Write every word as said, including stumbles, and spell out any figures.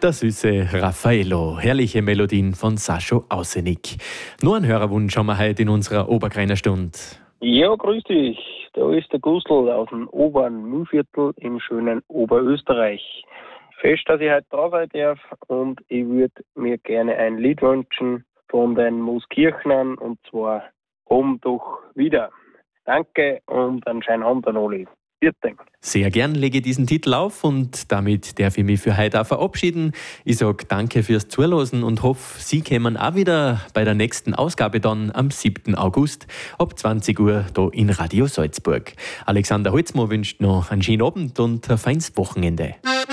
Der süße Raffaello, herrliche Melodien von Sascho Ausenig. Nur ein Hörerwunsch haben wir heute in unserer Obergreiner Stunde. Ja, grüß dich. Da ist der Gustl aus dem oberen Mühlviertel im schönen Oberösterreich. Fest, dass ich heute da sein darf und ich würde mir gerne ein Lied wünschen von den Mooskirchnern und zwar Komm doch wieder. Danke und einen schönen Abend an alle. Vierte. Sehr gern lege ich diesen Titel auf und damit darf ich mich für heute auch verabschieden. Ich sage danke fürs Zuhören und hoffe, Sie kommen auch wieder bei der nächsten Ausgabe dann am siebten August ab zwanzig Uhr da in Radio Salzburg. Alexander Holzmann wünscht noch einen schönen Abend und ein feines Wochenende.